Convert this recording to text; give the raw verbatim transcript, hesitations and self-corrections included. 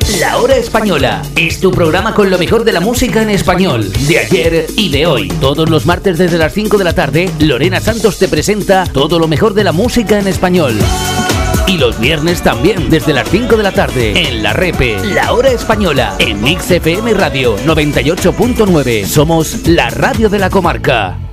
La Hora Española es tu programa con lo mejor de la música en español, de ayer y de hoy. Todos los martes desde las cinco de la tarde, Lorena Santos te presenta todo lo mejor de la música en español. Y los viernes también, desde las cinco de la tarde, en La Repe, La Hora Española, en Mix F M Radio noventa y ocho punto nueve. Somos la radio de la comarca.